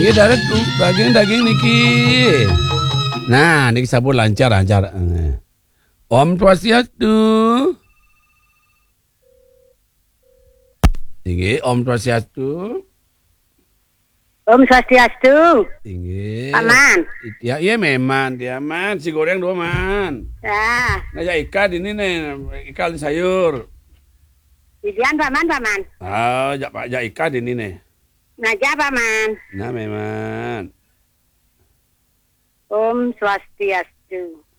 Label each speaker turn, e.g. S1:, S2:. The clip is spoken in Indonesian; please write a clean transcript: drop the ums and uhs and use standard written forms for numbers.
S1: Inggih daging niki. Nah, niki sabun lancar. Om Swastiastu. Inggih, Om Swastiastu.
S2: Om Swastiastu.
S1: Inggih.
S2: Paman.
S1: Ya, iya memang dia man, si goreng dua man.
S2: Ya.
S1: Nah, ikan ini nih, ikan sayur.
S2: Idian paman.
S1: Ya ikan ini nih.
S2: Naja paman.
S1: Nah, memang.
S2: Om Swastiastu.